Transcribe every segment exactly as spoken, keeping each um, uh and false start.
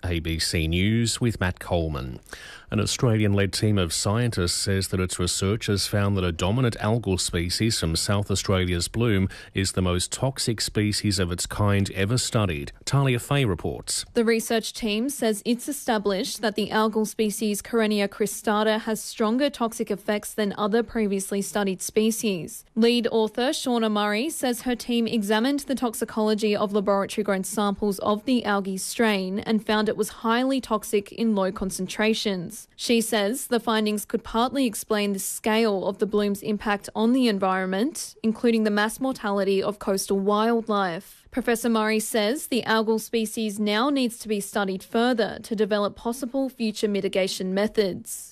A B C News with Matt Coleman. An Australian-led team of scientists says that its research has found that a dominant algal species from South Australia's Bloom is the most toxic species of its kind ever studied. Talia Fay reports. The research team says it's established that the algal species Karenia cristata has stronger toxic effects than other previously studied species. Lead author Shauna Murray says her team examined the toxicology of laboratory-grown samples of the algae strain and found it was highly toxic in low concentrations. She says the findings could partly explain the scale of the bloom's impact on the environment, including the mass mortality of coastal wildlife. Professor Murray says the algal species now needs to be studied further to develop possible future mitigation methods.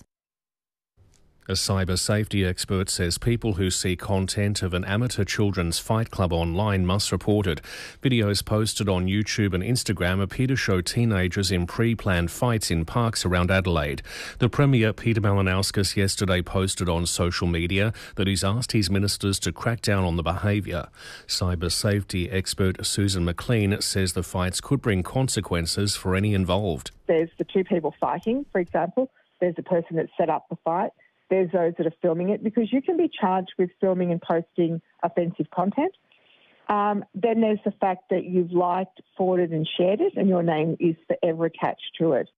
A cyber safety expert says people who see content of an amateur children's fight club online must report it. Videos posted on YouTube and Instagram appear to show teenagers in pre-planned fights in parks around Adelaide. The Premier, Peter Malinauskas, yesterday posted on social media that he's asked his ministers to crack down on the behaviour. Cyber safety expert Susan McLean says the fights could bring consequences for any involved. There's the two people fighting, for example. There's the person that set up the fight. There's those that are filming it, because you can be charged with filming and posting offensive content. Um, then there's the fact that you've liked, forwarded and shared it, and your name is forever attached to it.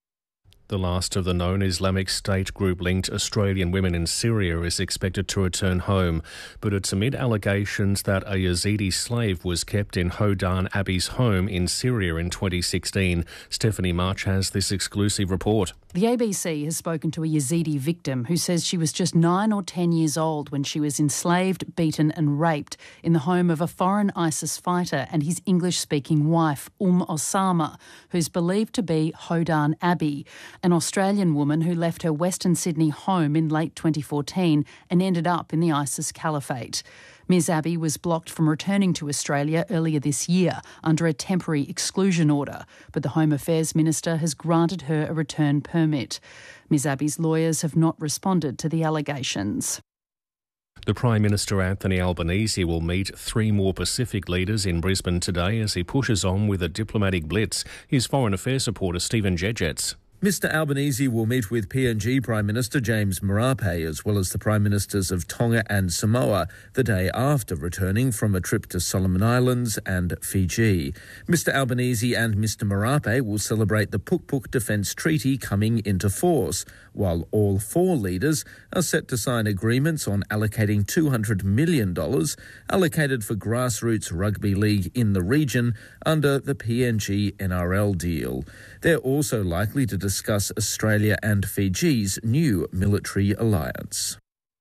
The last of the known Islamic State group-linked Australian women in Syria is expected to return home, but it's amid allegations that a Yazidi slave was kept in Hodan Abi's home in Syria in twenty sixteen. Stephanie March has this exclusive report. The A B C has spoken to a Yazidi victim who says she was just nine or ten years old when she was enslaved, beaten and raped in the home of a foreign ISIS fighter and his English-speaking wife, Umm Osama, who's believed to be Hodan Abi, an Australian woman who left her Western Sydney home in late twenty fourteen and ended up in the ISIS caliphate. Miz Abi was blocked from returning to Australia earlier this year under a temporary exclusion order, but the Home Affairs Minister has granted her a return permit. Miz Abi's lawyers have not responded to the allegations. The Prime Minister Anthony Albanese will meet three more Pacific leaders in Brisbane today as he pushes on with a diplomatic blitz. Here's Foreign Affairs reporter Stephen Jedgetts. Mister Albanese will meet with P N G Prime Minister James Marape as well as the Prime Ministers of Tonga and Samoa the day after returning from a trip to Solomon Islands and Fiji. Mister Albanese and Mister Marape will celebrate the Puk-Puk Defence Treaty coming into force, while all four leaders are set to sign agreements on allocating two hundred million dollars allocated for grassroots rugby league in the region under the P N G N R L deal. They're also likely to discuss Australia and Fiji's new military alliance.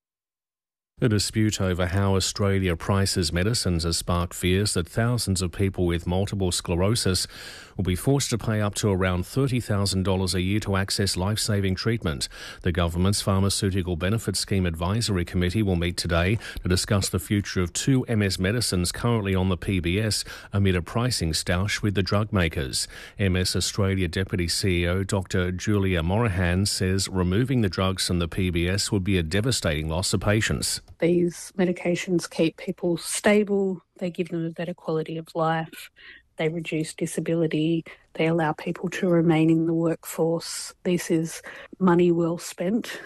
A dispute over how Australia prices medicines has sparked fears that thousands of people with multiple sclerosis will be forced to pay up to around thirty thousand dollars a year to access life-saving treatment. The government's Pharmaceutical Benefits Scheme Advisory Committee will meet today to discuss the future of two M S medicines currently on the P B S amid a pricing stoush with the drug makers. M S Australia Deputy C E O Doctor Julia Morahan says removing the drugs from the P B S would be a devastating loss of patients. These medications keep people stable, they give them a better quality of life, they reduce disability, they allow people to remain in the workforce. This is money well spent.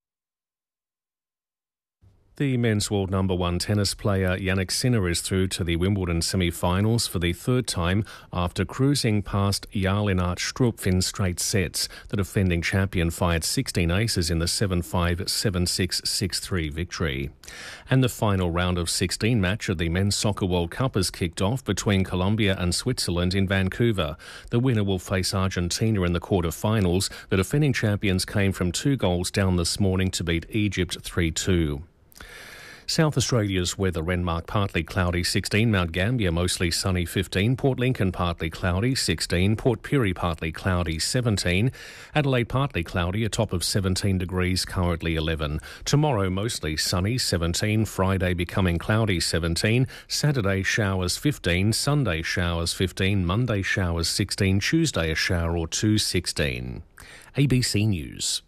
The men's world number one tennis player Jannik Sinner is through to the Wimbledon semi-finals for the third time after cruising past Jarl-Lennart Struff in straight sets. The defending champion fired sixteen aces in the seven five, seven six, six three victory. And the final round of sixteen match of the Men's Soccer World Cup has kicked off between Colombia and Switzerland in Vancouver. The winner will face Argentina in the quarter-finals. The defending champions came from two goals down this morning to beat Egypt three two. South Australia's weather: Renmark partly cloudy sixteen, Mount Gambier mostly sunny fifteen, Port Lincoln partly cloudy sixteen, Port Pirie partly cloudy seventeen, Adelaide partly cloudy, a top of seventeen degrees, currently eleven. Tomorrow mostly sunny seventeen, Friday becoming cloudy seventeen, Saturday showers fifteen, Sunday showers fifteen, Monday showers sixteen, Tuesday a shower or two sixteen. A B C News.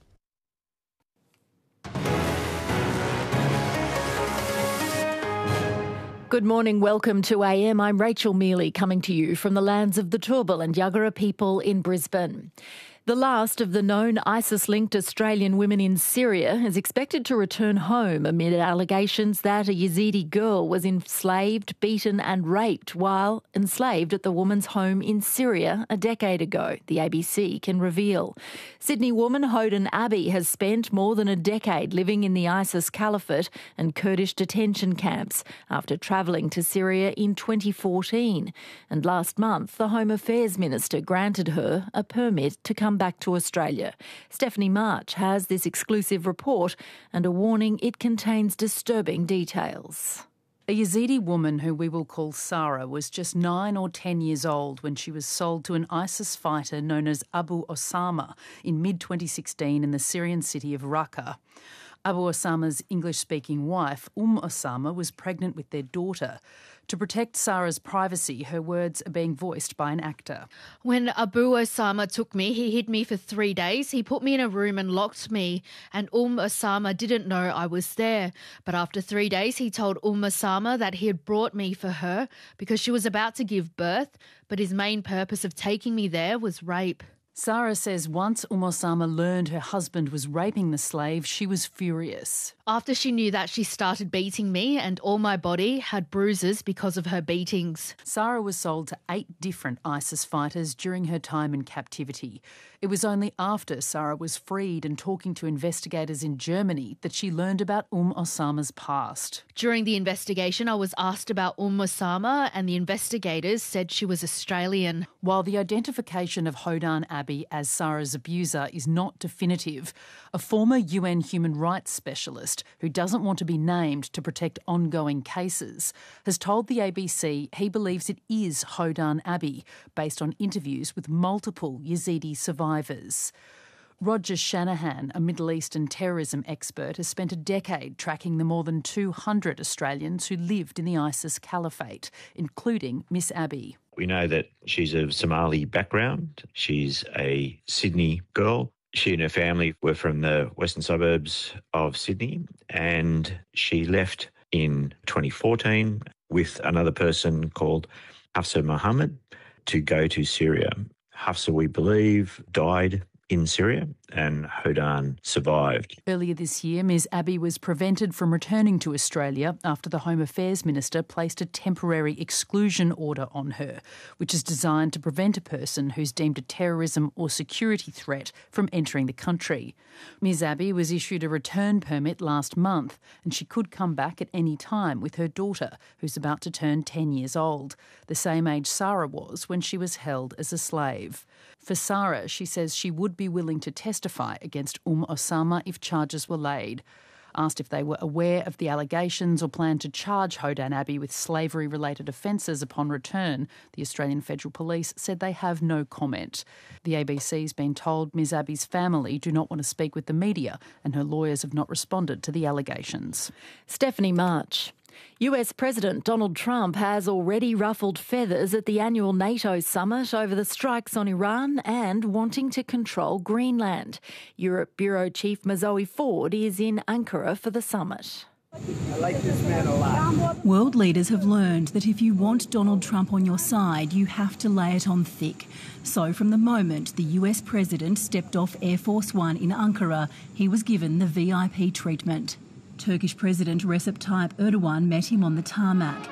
Good morning, welcome to A M. I'm Rachel Mealy, coming to you from the lands of the Turrbal and Yagara people in Brisbane. The last of the known ISIS-linked Australian women in Syria is expected to return home amid allegations that a Yazidi girl was enslaved, beaten and raped while enslaved at the woman's home in Syria a decade ago, the A B C can reveal. Sydney woman Hodan Abbey has spent more than a decade living in the ISIS caliphate and Kurdish detention camps after travelling to Syria in twenty fourteen. And last month, the Home Affairs Minister granted her a permit to come back to Australia. Stephanie March has this exclusive report and a warning it contains disturbing details. A Yazidi woman who we will call Sarah was just nine or ten years old when she was sold to an ISIS fighter known as Abu Osama in mid twenty sixteen in the Syrian city of Raqqa. Abu Osama's English-speaking wife, Umm Osama, was pregnant with their daughter. To protect Sarah's privacy, her words are being voiced by an actor. When Abu Osama took me, he hid me for three days. He put me in a room and locked me, and Umm Osama didn't know I was there. But after three days, he told Umm Osama that he had brought me for her because she was about to give birth, but his main purpose of taking me there was rape. Sarah says once Umm Osama learned her husband was raping the slave, she was furious. After she knew that, she started beating me and all my body had bruises because of her beatings. Sarah was sold to eight different ISIS fighters during her time in captivity. It was only after Sarah was freed and talking to investigators in Germany that she learned about Umm Osama's past. During the investigation, I was asked about Umm Osama and the investigators said she was Australian. While the identification of Hodan Abbey as Sarah's abuser is not definitive, a former U N human rights specialist who doesn't want to be named to protect ongoing cases has told the A B C he believes it is Hodan Abbey, based on interviews with multiple Yazidi survivors. Roger Shanahan, a Middle Eastern terrorism expert, has spent a decade tracking the more than two hundred Australians who lived in the ISIS caliphate, including Miss Abbey. We know that she's of Somali background. She's a Sydney girl. She and her family were from the western suburbs of Sydney, and she left in twenty fourteen with another person called Hafsa Mohammed to go to Syria. Hafsa, we believe, died in Syria and Hodan survived. Earlier this year, Miz Abbey was prevented from returning to Australia after the Home Affairs Minister placed a temporary exclusion order on her, which is designed to prevent a person who's deemed a terrorism or security threat from entering the country. Miz Abbey was issued a return permit last month and she could come back at any time with her daughter, who's about to turn ten years old, the same age Sarah was when she was held as a slave. For Sarah, she says she would be willing to testify against Umm Osama if charges were laid. Asked if they were aware of the allegations or planned to charge Hodan Abbey with slavery-related offences upon return, the Australian Federal Police said they have no comment. The A B C's been told Miz Abbey's family do not want to speak with the media and her lawyers have not responded to the allegations. Stephanie March. U S President Donald Trump has already ruffled feathers at the annual NATO summit over the strikes on Iran and wanting to control Greenland. Europe Bureau Chief Mazoe Ford is in Ankara for the summit. I like this man a lot. World leaders have learned that if you want Donald Trump on your side, you have to lay it on thick. So from the moment the U S president stepped off Air Force One in Ankara, he was given the V I P treatment. Turkish President Recep Tayyip Erdogan met him on the tarmac.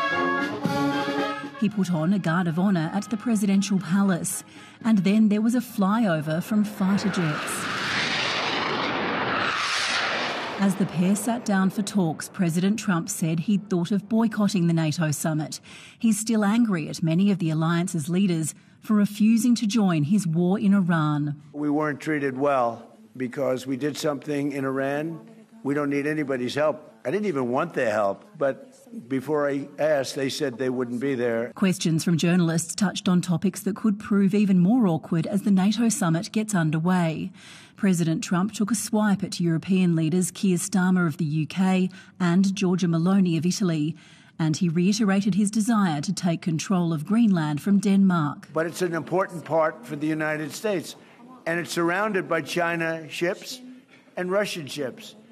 He put on a guard of honour at the presidential palace. And then there was a flyover from fighter jets. As the pair sat down for talks, President Trump said he'd thought of boycotting the NATO summit. He's still angry at many of the alliance's leaders for refusing to join his war in Iran. We weren't treated well because we did something in Iran. We don't need anybody's help. I didn't even want their help, but before I asked, they said they wouldn't be there. Questions from journalists touched on topics that could prove even more awkward as the NATO summit gets underway. President Trump took a swipe at European leaders Keir Starmer of the U K and Giorgia Meloni of Italy, and he reiterated his desire to take control of Greenland from Denmark. But it's an important part for the United States, and it's surrounded by China ships and Russian ships.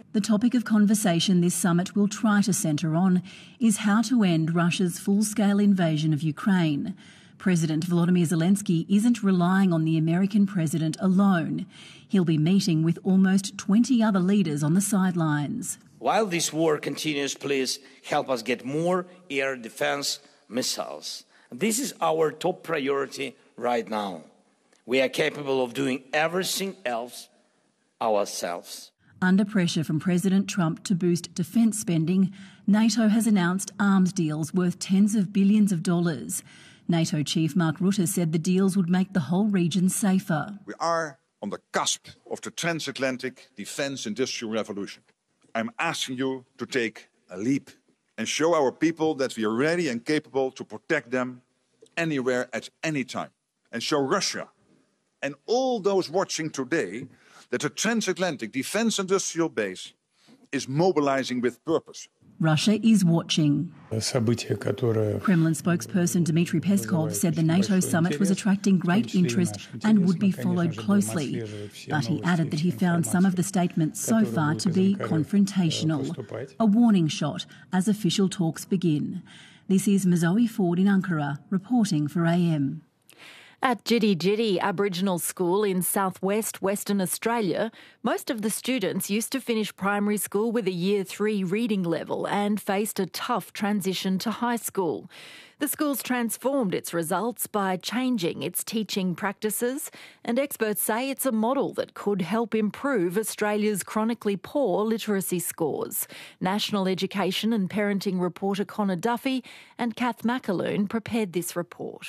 The topic of conversation this summit will try to centre on is how to end Russia's full-scale invasion of Ukraine. President Volodymyr Zelensky isn't relying on the American president alone. He'll be meeting with almost twenty other leaders on the sidelines. While this war continues, please help us get more air defence missiles. This is our top priority right now. We are capable of doing everything else ourselves. Under pressure from President Trump to boost defence spending, NATO has announced arms deals worth tens of billions of dollars. NATO chief Mark Rutte said the deals would make the whole region safer. We are on the cusp of the transatlantic defence industrial revolution. I'm asking you to take a leap and show our people that we are ready and capable to protect them anywhere at any time. And show Russia and all those watching today that the transatlantic defence industrial base is mobilizing with purpose. Russia is watching. Kremlin spokesperson Dmitry Peskov said the NATO summit was attracting great interest and would be followed closely. But he added that he found some of the statements so far to be confrontational, a warning shot as official talks begin. This is Mazoe Ford in Ankara, reporting for A M. At Jiddi Jiddi Aboriginal School in southwest Western Australia, most of the students used to finish primary school with a year three reading level and faced a tough transition to high school. The school's transformed its results by changing its teaching practices, and experts say it's a model that could help improve Australia's chronically poor literacy scores. National Education and Parenting reporter Connor Duffy and Kath McAloon prepared this report.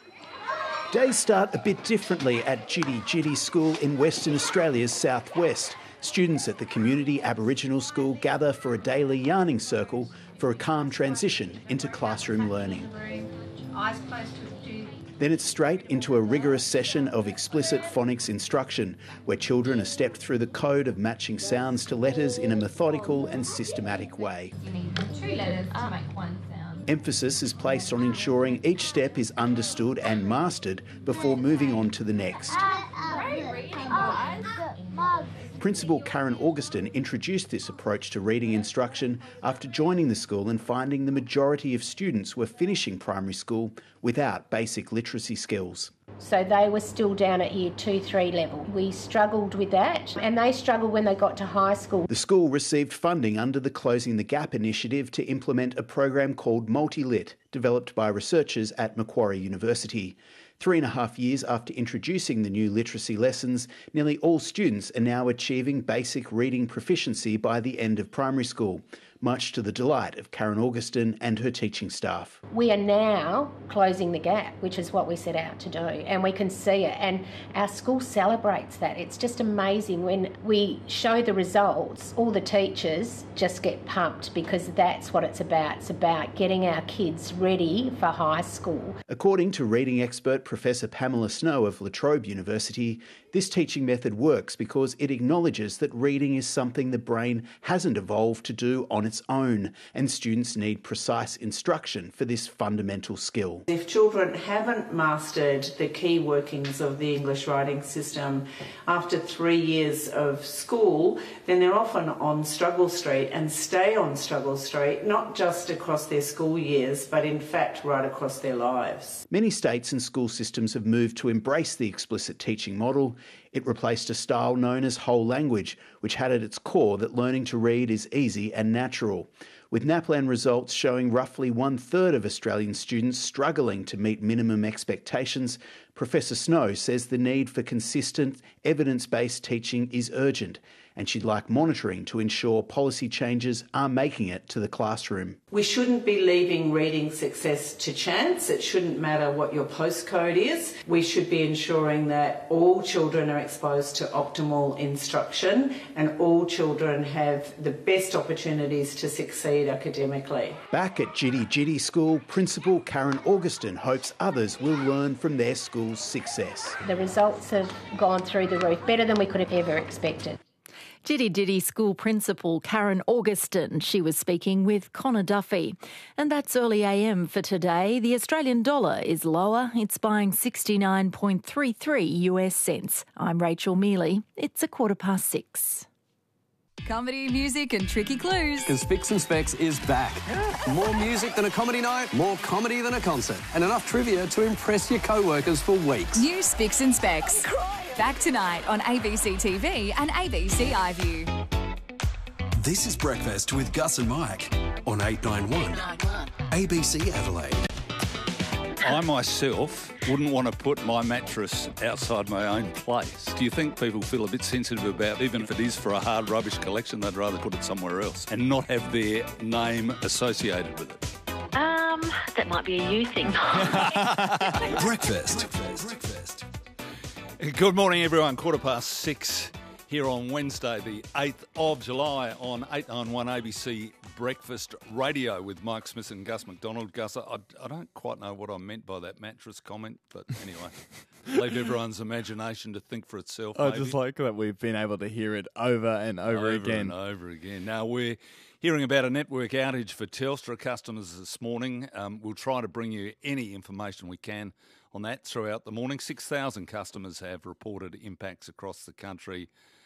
Days start a bit differently at Jiddi Jiddi School in Western Australia's southwest. Students at the community Aboriginal school gather for a daily yarning circle for a calm transition into classroom learning. Then it's straight into a rigorous session of explicit phonics instruction, where children are stepped through the code of matching sounds to letters in a methodical and systematic way. You need two letters to make one sound. Emphasis is placed on ensuring each step is understood and mastered before moving on to the next. Principal Karen Augustin introduced this approach to reading instruction after joining the school and finding the majority of students were finishing primary school without basic literacy skills. So they were still down at year two, three level. We struggled with that, and they struggled when they got to high school. The school received funding under the Closing the Gap initiative to implement a program called MultiLit, developed by researchers at Macquarie University. Three and a half years after introducing the new literacy lessons, nearly all students are now achieving basic reading proficiency by the end of primary school, much to the delight of Karen Augustin and her teaching staff. We are now closing the gap, which is what we set out to do, and we can see it, and our school celebrates that. It's just amazing when we show the results, all the teachers just get pumped because that's what it's about. It's about getting our kids ready for high school. According to reading expert Professor Pamela Snow of La Trobe University, this teaching method works because it acknowledges that reading is something the brain hasn't evolved to do on its own, and students need precise instruction for this fundamental skill. If children haven't mastered the key workings of the English writing system after three years of school, then they're often on struggle street and stay on struggle street, not just across their school years, but in fact right across their lives. Many states and school systems have moved to embrace the explicit teaching model. It replaced a style known as whole language, which had at its core that learning to read is easy and natural. With NAPLAN results showing roughly one-third of Australian students struggling to meet minimum expectations, Professor Snow says the need for consistent, evidence-based teaching is urgent, and she'd like monitoring to ensure policy changes are making it to the classroom. We shouldn't be leaving reading success to chance. It shouldn't matter what your postcode is. We should be ensuring that all children are exposed to optimal instruction and all children have the best opportunities to succeed academically. Back at Jiddi Jiddi School, Principal Karen Augustin hopes others will learn from their school's success. The results have gone through the roof, better than we could have ever expected. Jiddi Jiddi School Principal Karen Augustin. She was speaking with Connor Duffy. And that's Early A M for today. The Australian dollar is lower. It's buying sixty-nine point three three US cents. I'm Rachel Mealy. It's a quarter past six. Comedy, music and tricky clues. Because Spicks and Specs is back. Yeah. More music than a comedy night, more comedy than a concert, and enough trivia to impress your co-workers for weeks. New Spicks and Specs. Back tonight on A B C T V and A B C iView. This is Breakfast with Gus and Mike on eight nine one A B C Adelaide. I myself wouldn't want to put my mattress outside my own place. Do you think people feel a bit sensitive about, even if it is for a hard rubbish collection, they'd rather put it somewhere else and not have their name associated with it? Um, that might be a you thing. Breakfast. Breakfast. Good morning, everyone. Quarter past six here on Wednesday, the eighth of July on eight nine one A B C Breakfast Radio with Mike Smith and Gus McDonald. Gus, I, I don't quite know what I meant by that mattress comment, but anyway, leave everyone's imagination to think for itself. I maybe. just like that we've been able to hear it over and over, over again. and over again. Now, we're hearing about a network outage for Telstra customers this morning. Um, we'll try to bring you any information we can on that throughout the morning. six thousand customers have reported impacts across the country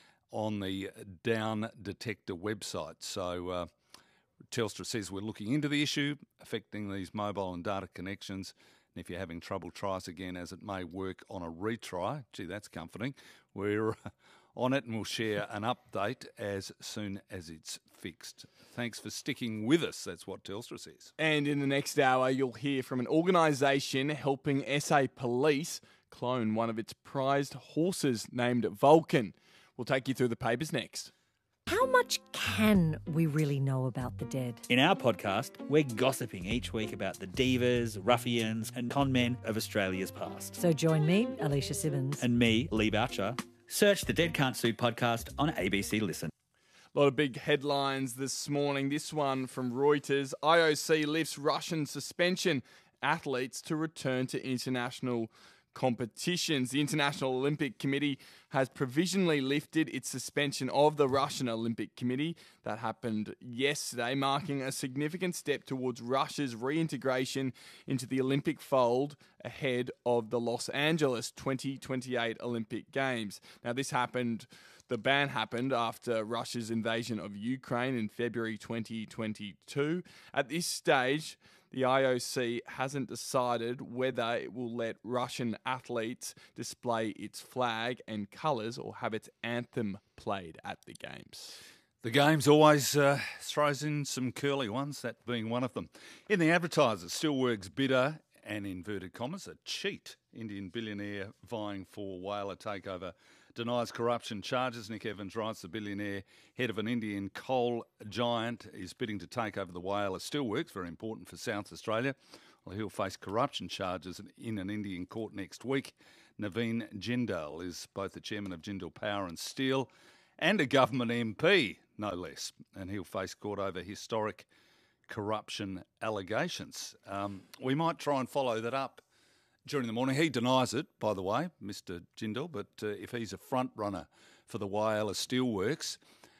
on the Down Detector website. So uh, Telstra says we're looking into the issue affecting these mobile and data connections. And if you're having trouble, try us again, as it may work on a retry. Gee, that's comforting. We're on it and we'll share an update as soon as it's fixed. Thanks for sticking with us. That's what Telstra says. And in the next hour, you'll hear from an organisation helping S A Police clone one of its prized horses named Vulcan. We'll take you through the papers next. How much can we really know about the dead? In our podcast, we're gossiping each week about the divas, ruffians and con men of Australia's past. So join me, Alicia Simmons. And me, Lee Boucher. Search the Dead Can't Sue podcast on A B C Listen. A lot of big headlines this morning. This one from Reuters. I O C lifts Russian suspension. Athletes to return to international competitions. The International Olympic Committee has provisionally lifted its suspension of the Russian Olympic Committee. That happened yesterday, marking a significant step towards Russia's reintegration into the Olympic fold ahead of the Los Angeles twenty twenty-eight Olympic Games. Now, this happened, the ban happened after Russia's invasion of Ukraine in February twenty twenty-two. At this stage, the I O C hasn't decided whether it will let Russian athletes display its flag and colours or have its anthem played at the Games. The Games always uh, throws in some curly ones, that being one of them. In the Advertiser, Steelworks bidder and inverted commas, a cheat Indian billionaire vying for whaler takeover denies corruption charges. Nick Evans writes the billionaire, head of an Indian coal giant, is bidding to take over the Whyalla Steelworks, very important for South Australia. Well, he'll face corruption charges in an Indian court next week. Naveen Jindal is both the chairman of Jindal Power and Steel and a government M P, no less, and he'll face court over historic corruption allegations. Um, we might try and follow that up during the morning. He denies it, by the way, Mister Jindal, but uh, if he's a front runner for the Whyalla Steelworks,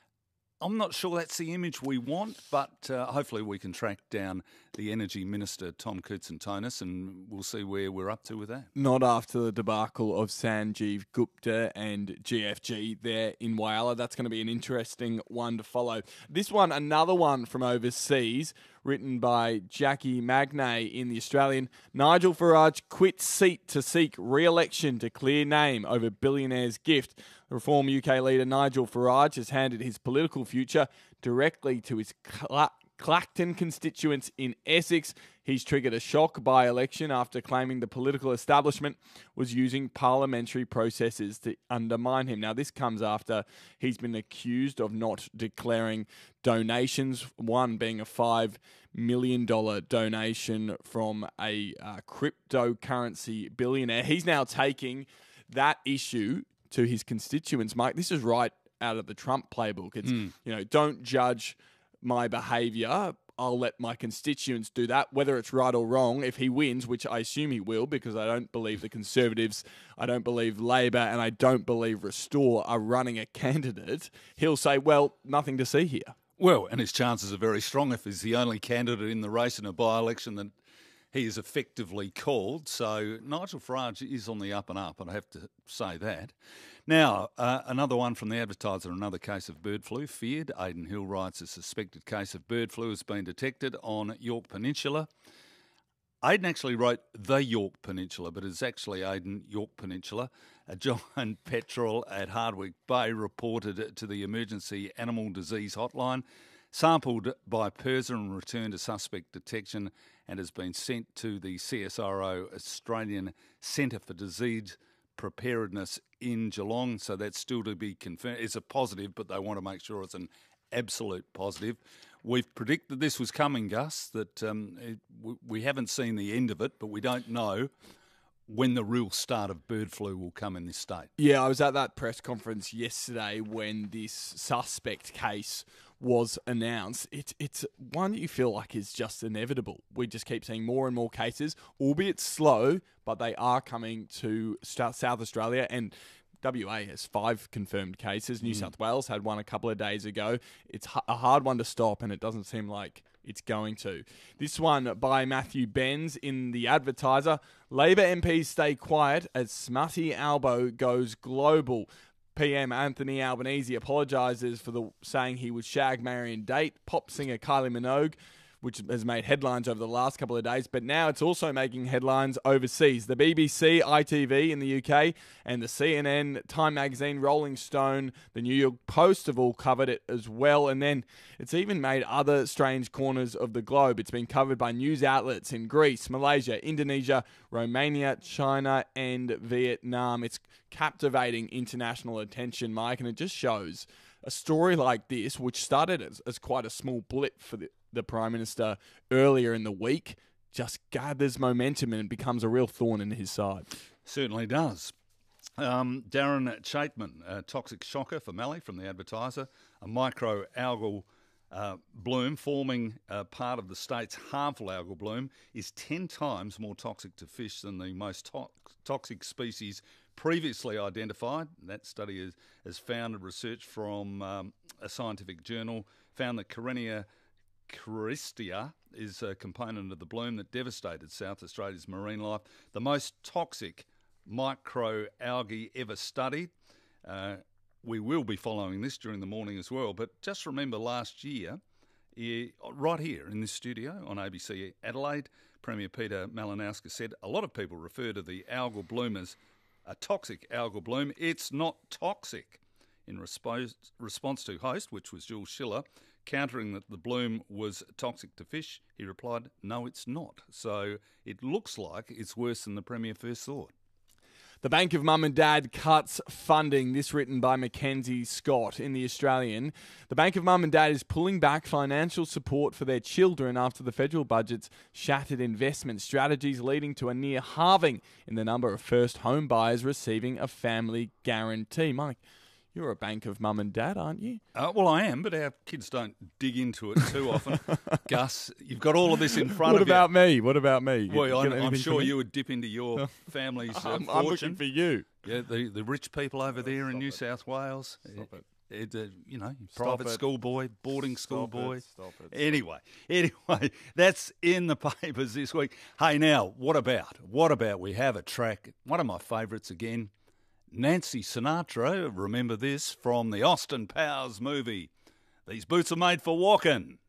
I'm not sure that's the image we want, but uh, hopefully we can track down the Energy Minister, Tom Koutsantonis, and we'll see where we're up to with that. Not after the debacle of Sanjeev Gupta and G F G there in Whyalla. That's going to be an interesting one to follow. This one, another one from overseas, written by Jackie Magnay in The Australian. Nigel Farage quits seat to seek re-election to clear name over billionaire's gift. The Reform U K leader Nigel Farage has handed his political future directly to his Cla- Clacton constituents in Essex. He's triggered a shock by-election after claiming the political establishment was using parliamentary processes to undermine him. Now, this comes after he's been accused of not declaring donations, one being a five million dollars donation from a uh, cryptocurrency billionaire. He's now taking that issue to his constituents, Mike. This is right out of the Trump playbook. It's, mm. you know, don't judge my behaviour. I'll let my constituents do that, whether it's right or wrong. If he wins, which I assume he will, because I don't believe the Conservatives, I don't believe Labor, and I don't believe Restore are running a candidate, he'll say, well, nothing to see here. Well, and his chances are very strong if he's the only candidate in the race in a by-election that he is effectively called. So Nigel Farage is on the up and up, and I have to say that. Now, uh, another one from the Advertiser, another case of bird flu feared. Aidan Hill writes a suspected case of bird flu has been detected on York Peninsula. Aidan actually wrote the York Peninsula, but it's actually Aidan York Peninsula. A giant petrel at Hardwick Bay reported to the Emergency Animal Disease Hotline, sampled by PIRSA and returned to suspect detection, and has been sent to the C S R O Australian Centre for Disease Preparedness in Geelong. So that's still to be confirmed. It's a positive, but they want to make sure it's an absolute positive. We've predicted this was coming, Gus, that um, it, we, we haven't seen the end of it, but we don't know when the real start of bird flu will come in this state. Yeah, I was at that press conference yesterday when this suspect case was announced. It's it's one that you feel like is just inevitable. We just keep seeing more and more cases, albeit slow, but they are coming to South Australia, and W A has five confirmed cases. New mm. South Wales had one a couple of days ago. It's a hard one to stop, and it doesn't seem like it's going to. This one by Matthew Benz in the Advertiser. Labor M Ps stay quiet as Smutty Albo goes global. P M Anthony Albanese apologises for the saying he would shag, marry and date pop singer Kylie Minogue, which has made headlines over the last couple of days, but now it's also making headlines overseas. The B B C, I T V in the U K, and the C N N, Time Magazine, Rolling Stone, the New York Post have all covered it as well, and then it's even made other strange corners of the globe. It's been covered by news outlets in Greece, Malaysia, Indonesia, Romania, China, and Vietnam. It's captivating international attention, Mike, and it just shows a story like this, which started as, as quite a small blip for the the Prime Minister earlier in the week, just gathers momentum and becomes a real thorn in his side. Certainly does. Um, Darren Chaitman, a toxic shocker for Mallee from the Advertiser, a microalgal uh, bloom forming uh, part of the state's harmful algal bloom is ten times more toxic to fish than the most to- toxic species previously identified. That study has, has found research from um, a scientific journal found that Karenia Caristia is a component of the bloom that devastated South Australia's marine life. The most toxic microalgae ever studied. Uh, we will be following this during the morning as well, but just remember last year, right here in this studio on A B C Adelaide, Premier Peter Malinowski said a lot of people refer to the algal bloom as a toxic algal bloom. It's not toxic. In response, response to host, which was Jules Schiller, countering that the bloom was toxic to fish, he replied, no, it's not. So it looks like it's worse than the Premier first thought. The Bank of Mum and Dad cuts funding. This written by Mackenzie Scott in The Australian. The Bank of Mum and Dad is pulling back financial support for their children after the federal budget's shattered investment strategies, leading to a near halving in the number of first home buyers receiving a family guarantee. Mike, you're a Bank of Mum and Dad, aren't you? Uh, well, I am, but our kids don't dig into it too often. Gus, you've got all of this in front what of you. What about me? What about me? Well, I'm, I'm sure you would dip into your family's uh, I'm, fortune. I'm looking for you. Yeah, the, the rich people over there in New South Wales. Stop it. It, uh, you know, Stop private it. school boy, boarding school Stop boy. It. Stop it. Anyway, anyway, that's in the papers this week. Hey, now, what about, what about we have a track, one of my favourites again, Nancy Sinatra, remember this, from the Austin Powers movie. These boots are made for walking.